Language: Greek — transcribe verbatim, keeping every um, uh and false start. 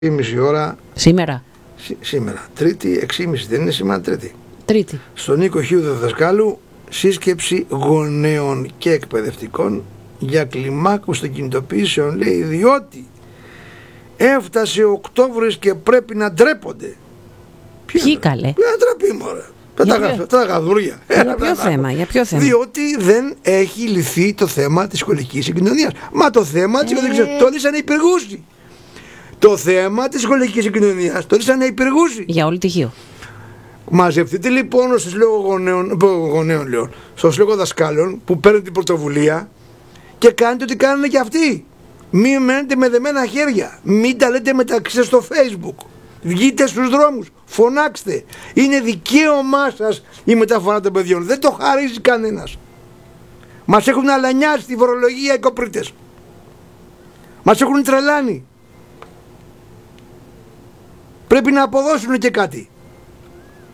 έξι ώρα. Σήμερα. Σ, σήμερα. Τρίτη, έξι και μισή. Δεν είναι σήμερα Τρίτη. Τρίτη. Στον Νίκο Χίου Δασκάλου, σύσκεψη γονέων και εκπαιδευτικών για κλιμάκωση των κινητοποιήσεων, λέει, διότι έφτασε Οκτώβρης και πρέπει να ντρέπονται. Ποιοι καλέ? Να ντραπεί, μωρέ. Τα γαδούρια. Για ποιο θέμα, για ποιο θέμα? Διότι δεν έχει λυθεί το θέμα της σχολικής συγκοινωνίας. Μα το θέμα της σχολικής συγκοινωνίας το λύσανε οι υπεργούσοι. Το θέμα της σχολικής συγκοινωνίας το λύσανε οι υπεργούσοι. Για όλη τη Χίο. Μαζευτείτε λοιπόν στο Σύλλογο Γονέων, γονέων λέω, στο Σύλλογο Δασκάλων που παίρνουν την πρωτοβουλία και κάνετε ό,τι κάνουν και αυτοί. Μην μένετε με δεμένα χέρια. Μην τα λέτε μεταξύ σας στο Facebook. Βγείτε στους δρόμους. Φωνάξτε. Είναι δικαίωμά σας η μεταφορά των παιδιών. Δεν το χαρίζει κανένας. Μας έχουν αλανιάσει τη φορολογία οι κοπρίτες. Μας έχουν τρελάνει. Πρέπει να αποδώσουν και κάτι.